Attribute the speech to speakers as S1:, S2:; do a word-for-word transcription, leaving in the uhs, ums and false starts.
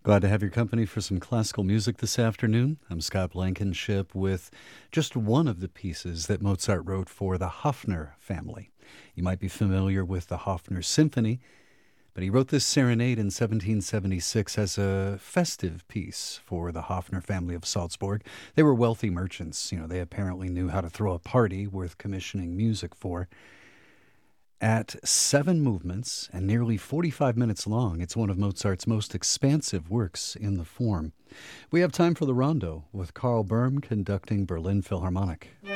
S1: Glad to have your company for some classical music this afternoon. I'm Scott Blankenship with just one of the pieces that Mozart wrote for the Hofner family. You might be familiar with the Hofner Symphony, but he wrote this serenade in seventeen seventy-six as a festive piece for the Hofner family of Salzburg. They were wealthy merchants. You know, they apparently knew how to throw a party worth commissioning music for. At seven movements and nearly forty-five minutes long, it's one of Mozart's most expansive works in the form. We have time for the rondo with Karl Böhm conducting Berlin Philharmonic.